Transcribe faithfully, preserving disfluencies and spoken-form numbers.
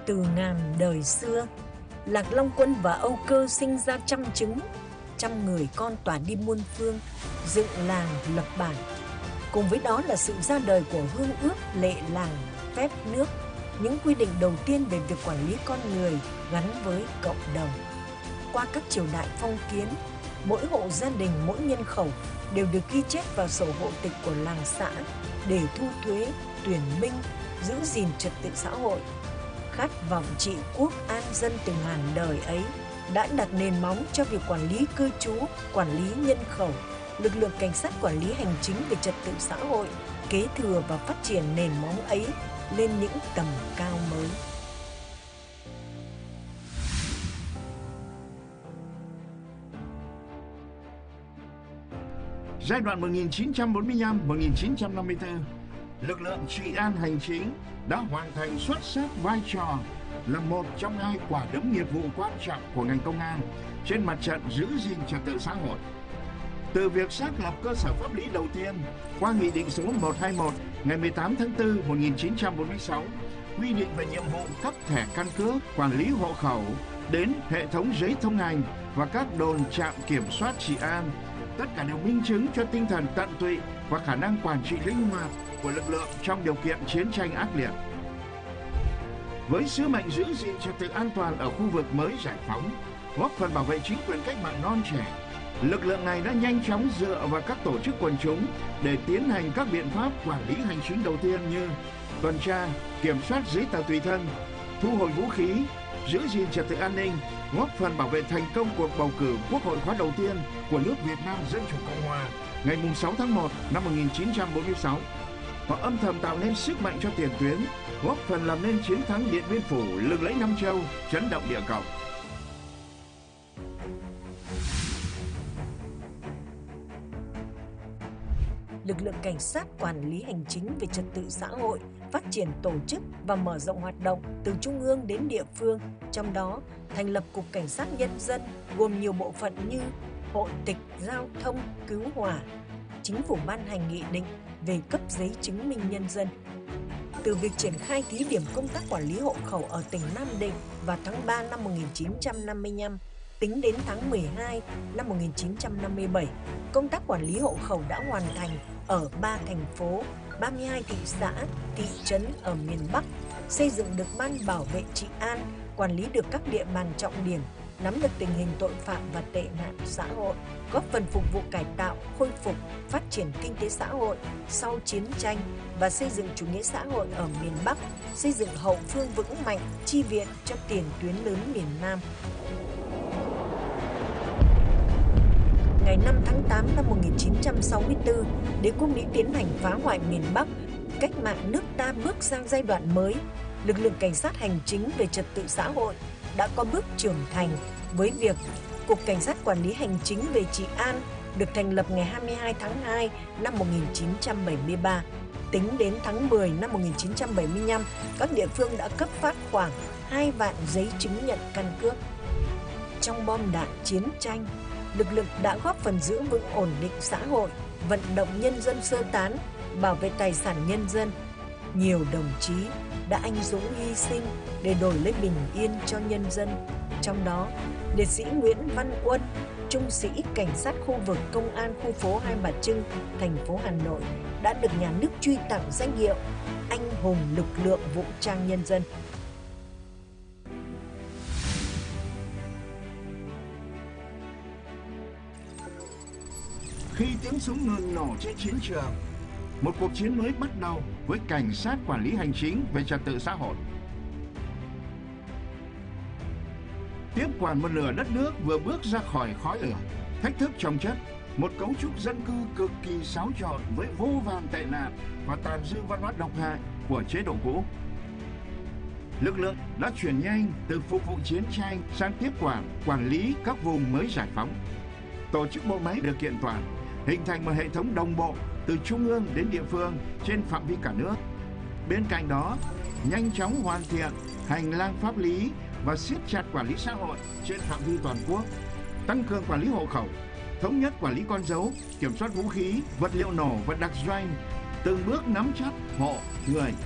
Từ ngàn đời xưa, Lạc Long Quân và Âu Cơ sinh ra trăm trứng, trăm người con tỏa đi muôn phương, dựng làng lập bản. Cùng với đó là sự ra đời của hương ước, lệ làng, phép nước, những quy định đầu tiên về việc quản lý con người gắn với cộng đồng. Qua các triều đại phong kiến, mỗi hộ gia đình, mỗi nhân khẩu đều được ghi chép vào sổ hộ tịch của làng xã để thu thuế, tuyển binh, giữ gìn trật tự xã hội. Khát vọng trị quốc an dân từ ngàn đời ấy đã đặt nền móng cho việc quản lý cư trú, quản lý nhân khẩu. Lực lượng cảnh sát quản lý hành chính về trật tự xã hội kế thừa và phát triển nền móng ấy lên những tầm cao mới. Giai đoạn một nghìn chín trăm bốn mươi lăm đến một nghìn chín trăm năm mươi tư, lực lượng trị an hành chính đã hoàn thành xuất sắc vai trò là một trong hai quả đấm nghiệp vụ quan trọng của ngành công an trên mặt trận giữ gìn trật tự xã hội. Từ việc xác lập cơ sở pháp lý đầu tiên qua Nghị định số một trăm hai mươi mốt ngày mười tám tháng tư năm một nghìn chín trăm bốn mươi sáu quy định về nhiệm vụ cấp thẻ căn cước, quản lý hộ khẩu đến hệ thống giấy thông hành và các đồn trạm kiểm soát trị an, tất cả đều minh chứng cho tinh thần tận tụy và khả năng quản trị linh hoạt của lực lượng trong điều kiện chiến tranh ác liệt. Với sứ mệnh giữ gìn trật tự an toàn ở khu vực mới giải phóng, góp phần bảo vệ chính quyền cách mạng non trẻ, lực lượng này đã nhanh chóng dựa vào các tổ chức quần chúng để tiến hành các biện pháp quản lý hành chính đầu tiên như tuần tra, kiểm soát giấy tờ tùy thân, thu hồi vũ khí, giữ gìn trật tự an ninh, góp phần bảo vệ thành công cuộc bầu cử Quốc hội khóa đầu tiên của nước Việt Nam Dân chủ Cộng hòa ngày sáu tháng một năm một nghìn chín trăm bốn mươi sáu. Họ âm thầm tạo nên sức mạnh cho tiền tuyến, góp phần làm nên chiến thắng Điện Biên Phủ lừng lẫy Nam Châu, chấn động địa cầu. Lực lượng cảnh sát quản lý hành chính về trật tự xã hội phát triển tổ chức và mở rộng hoạt động từ trung ương đến địa phương, trong đó thành lập Cục Cảnh sát Nhân dân gồm nhiều bộ phận như hộ tịch, giao thông, cứu hỏa. Chính phủ ban hành nghị định về cấp giấy chứng minh nhân dân. Từ việc triển khai thí điểm công tác quản lý hộ khẩu ở tỉnh Nam Định vào tháng ba năm một nghìn chín trăm năm mươi lăm, tính đến tháng mười hai năm một nghìn chín trăm năm mươi bảy, công tác quản lý hộ khẩu đã hoàn thành ở ba thành phố, ba mươi hai thị xã, thị trấn ở miền Bắc, xây dựng được ban bảo vệ trị an, quản lý được các địa bàn trọng điểm, nắm được tình hình tội phạm và tệ nạn xã hội, góp phần phục vụ cải tạo, khôi phục, phát triển kinh tế xã hội sau chiến tranh và xây dựng chủ nghĩa xã hội ở miền Bắc, xây dựng hậu phương vững mạnh, chi viện cho tiền tuyến lớn miền Nam. Ngày năm tháng tám năm một nghìn chín trăm sáu mươi tư, đế quốc Mỹ tiến hành phá hoại miền Bắc, cách mạng nước ta bước sang giai đoạn mới. Lực lượng cảnh sát hành chính về trật tự xã hội đã có bước trưởng thành với việc Cục Cảnh sát Quản lý Hành chính về trị an được thành lập ngày hai mươi hai tháng hai năm một nghìn chín trăm bảy mươi ba. Tính đến tháng mười năm một nghìn chín trăm bảy mươi lăm, các địa phương đã cấp phát khoảng hai vạn giấy chứng nhận căn cước. Trong bom đạn chiến tranh, lực lượng đã góp phần giữ vững ổn định xã hội, vận động nhân dân sơ tán, bảo vệ tài sản nhân dân. Nhiều đồng chí đã anh dũng hy sinh để đổi lấy bình yên cho nhân dân. Trong đó, liệt sĩ Nguyễn Văn Uân, trung sĩ cảnh sát khu vực công an khu phố Hai Bà Trưng, thành phố Hà Nội đã được nhà nước truy tặng danh hiệu Anh hùng lực lượng vũ trang nhân dân. Khi tiếng súng ngừng nổ trên chiến trường, một cuộc chiến mới bắt đầu với cảnh sát quản lý hành chính về trật tự xã hội. Tiếp quản một nửa đất nước vừa bước ra khỏi khói lửa, thách thức chồng chất, một cấu trúc dân cư cực kỳ xáo trộn với vô vàn tệ nạn và tàn dư văn hóa độc hại của chế độ cũ. Lực lượng đã chuyển nhanh từ phục vụ chiến tranh sang tiếp quản, quản lý các vùng mới giải phóng. Tổ chức bộ máy được kiện toàn, hình thành một hệ thống đồng bộ từ trung ương đến địa phương trên phạm vi cả nước. Bên cạnh đó, nhanh chóng hoàn thiện hành lang pháp lý và siết chặt quản lý xã hội trên phạm vi toàn quốc, tăng cường quản lý hộ khẩu, thống nhất quản lý con dấu, kiểm soát vũ khí, vật liệu nổ và đặc doanh, từng bước nắm chắc hộ, người